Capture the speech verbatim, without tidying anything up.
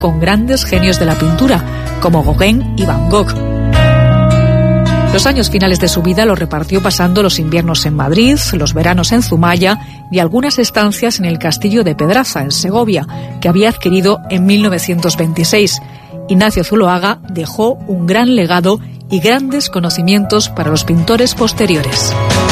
con grandes genios de la pintura, como Gauguin y Van Gogh. Los años finales de su vida los repartió pasando los inviernos en Madrid, los veranos en Zumaya y algunas estancias en el castillo de Pedraza, en Segovia, que había adquirido en mil novecientos veintiséis. Ignacio Zuloaga dejó un gran legado y grandes conocimientos para los pintores posteriores.